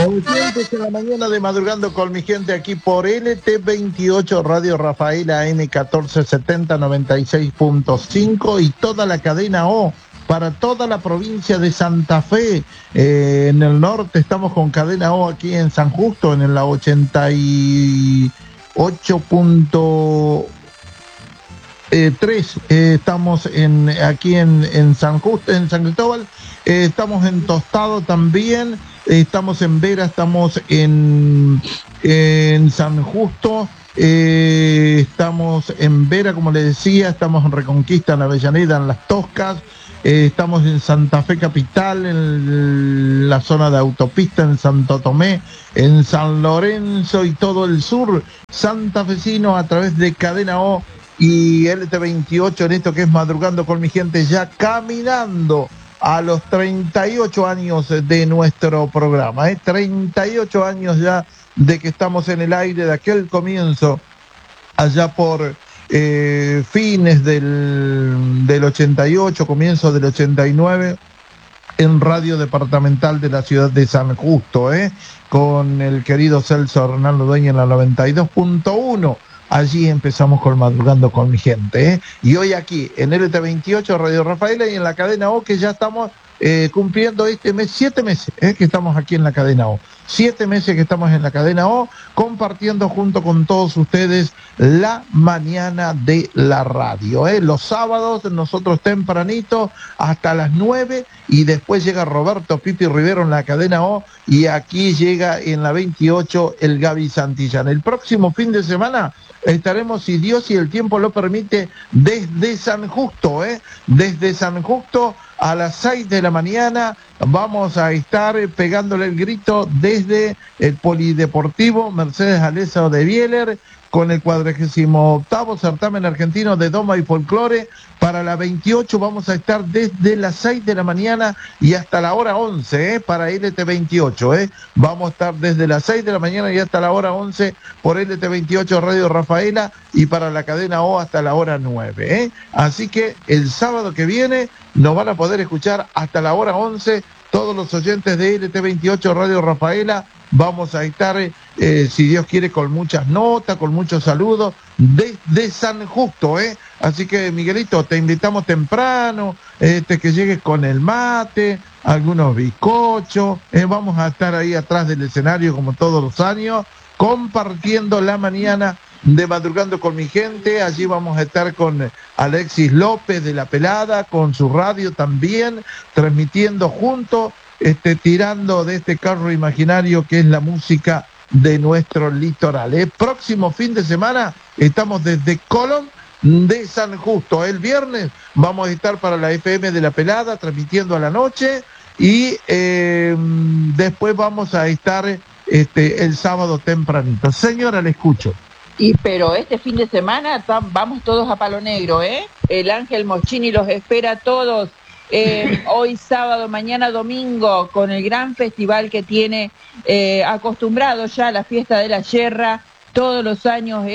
Oyentes en la mañana de Madrugando con mi gente aquí por LT28 Radio Rafaela AM 1470 96.5 y toda la cadena O para toda la provincia de Santa Fe. En el norte estamos con cadena O aquí en San Justo en la 88.3. Estamos aquí en San Justo, en San Cristóbal. Estamos en Tostado también. Estamos en Vera, estamos en San Justo, estamos en Vera, como les decía, estamos en Reconquista, en la Avellaneda, en Las Toscas, estamos en Santa Fe Capital, en la zona de autopista, en Santo Tomé, en San Lorenzo y todo el sur santafesino a través de Cadena O y LT28 en esto que es Madrugando con mi gente, ya caminando a los 38 años de nuestro programa, 38 años ya de que estamos en el aire, de aquel comienzo, allá por fines del 88, comienzo del 89, en Radio Departamental de la ciudad de San Justo, con el querido Celso Hernando Dueña en la 92.1. Allí empezamos con Madrugando con mi gente, y hoy aquí en LT28 Radio Rafaela y en la cadena O, que ya estamos cumpliendo este mes, 7 meses que estamos aquí en la cadena O, 7 meses que estamos en la cadena O, compartiendo junto con todos ustedes la mañana de la radio, los sábados nosotros tempranito hasta las 9, y después llega Roberto Pipi Rivero en la cadena O, y aquí llega en la 28 el Gaby Santillán. El próximo fin de semana estaremos, si Dios y el tiempo lo permite, desde San Justo, desde San Justo a las 6 de la mañana vamos a estar pegándole el grito desde el Polideportivo Mercedes Alezzo de Bieler, con el 48º certamen argentino de Doma y Folclore. Para la 28 vamos a estar desde las 6 de la mañana y hasta la hora 11, para LT28, Vamos a estar desde las 6 de la mañana y hasta la hora 11 por LT28 Radio Rafaela, y para la cadena O hasta la hora 9, Así que el sábado que viene nos van a poder escuchar hasta la hora 11 todos los oyentes de LT28 Radio Rafaela. Vamos a estar, si Dios quiere, con muchas notas, con muchos saludos desde San Justo, Así que, Miguelito, te invitamos temprano, que llegues con el mate, algunos bizcochos, vamos a estar ahí atrás del escenario como todos los años, compartiendo la mañana de Madrugando con mi gente. Allí vamos a estar con Alexis López de La Pelada, con su radio también, transmitiendo juntos, tirando de este carro imaginario que es la música de nuestro litoral. Próximo fin de semana estamos desde Colón de San Justo. El viernes vamos a estar para la FM de La Pelada transmitiendo a la noche, y después vamos a estar el sábado tempranito. Señora, le escucho. Pero este fin de semana vamos todos a Palo Negro, El Ángel Moschini los espera a todos. Hoy sábado, mañana domingo, con el gran festival que tiene acostumbrado ya a la fiesta de la Yerra todos los años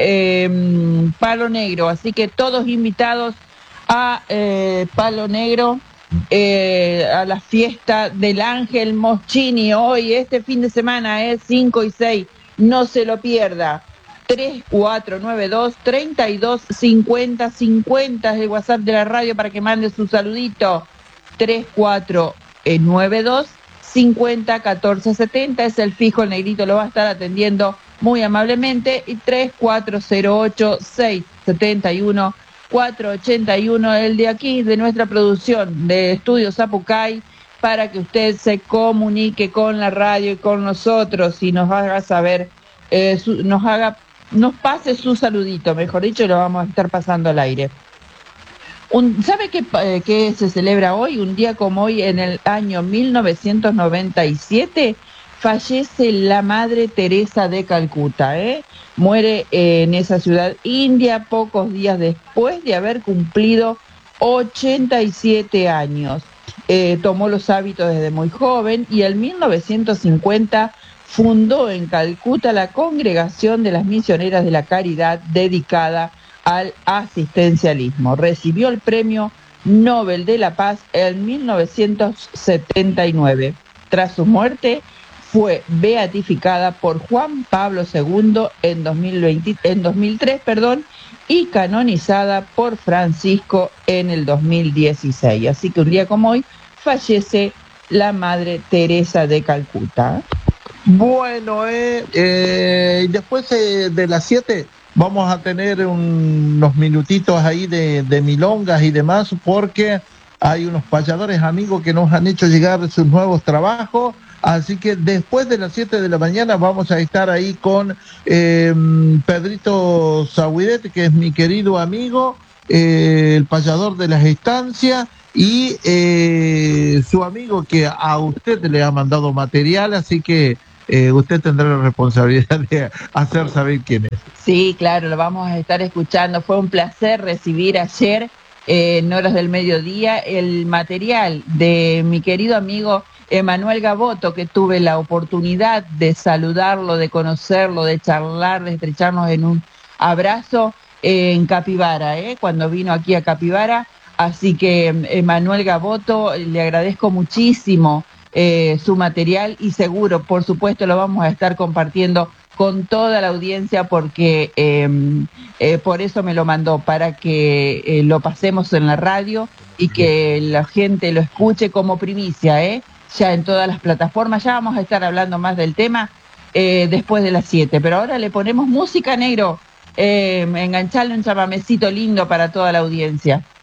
en Palo Negro. Así que todos invitados a Palo Negro, a la fiesta del Ángel Moschini. Hoy, este fin de semana, 5 y 6, no se lo pierda. 3492-325050 es el WhatsApp de la radio para que mande su saludito. 3492-501470 es el fijo, el negrito lo va a estar atendiendo muy amablemente. Y 3408-671-481, el de aquí, de nuestra producción de Estudios Apucay, para que usted se comunique con la radio y con nosotros y nos haga saber, nos pase su saludito, mejor dicho, lo vamos a estar pasando al aire. ¿Sabe qué se celebra hoy? Un día como hoy, en el año 1997, fallece la Madre Teresa de Calcuta, Muere en esa ciudad india pocos días después de haber cumplido 87 años. Tomó los hábitos desde muy joven, y en 1950 fundó en Calcuta la Congregación de las Misioneras de la Caridad, dedicada al asistencialismo. Recibió el Premio Nobel de la Paz en 1979. Tras su muerte, fue beatificada por Juan Pablo II en 2003, y canonizada por Francisco en el 2016. Así que un día como hoy fallece la Madre Teresa de Calcuta. Bueno, después de las 7 vamos a tener unos minutitos ahí de milongas y demás, porque hay unos payadores amigos que nos han hecho llegar sus nuevos trabajos. Así que después de las 7 de la mañana vamos a estar ahí con Pedrito Zahuidet, que es mi querido amigo, el payador de las estancias, y su amigo que a usted le ha mandado material, así que usted tendrá la responsabilidad de hacer saber quién es. Sí, claro, lo vamos a estar escuchando. Fue un placer recibir ayer, en horas del mediodía, el material de mi querido amigo Emanuel Gaboto, que tuve la oportunidad de saludarlo, de conocerlo, de charlar, de estrecharnos en un abrazo en Capibara, cuando vino aquí a Capibara. Así que Emanuel Gaboto, le agradezco muchísimo su material, y seguro, por supuesto, lo vamos a estar compartiendo con toda la audiencia, porque por eso me lo mandó, para que lo pasemos en la radio y que la gente lo escuche como primicia, ya en todas las plataformas. Ya vamos a estar hablando más del tema después de las 7, pero ahora le ponemos música, negro, engancharle un chamamecito lindo para toda la audiencia.